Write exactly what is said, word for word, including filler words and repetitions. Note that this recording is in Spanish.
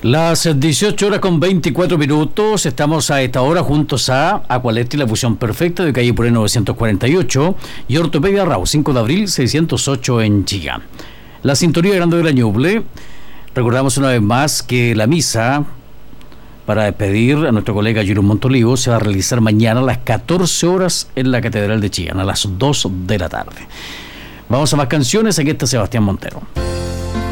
Las dieciocho horas con veinticuatro minutos, estamos a esta hora juntos a Aqualecti, la fusión perfecta de calle Puré novecientos cuarenta y ocho y Ortopedia Rau, cinco de abril seiscientos ocho en Chillán. La sintonía grande de la Ñuble. Recordamos una vez más que la misa para despedir a nuestro colega Julio Montolivo se va a realizar mañana a las catorce horas en la Catedral de Chillán, a las dos de la tarde. Vamos a más canciones, aquí está Sebastián Montero.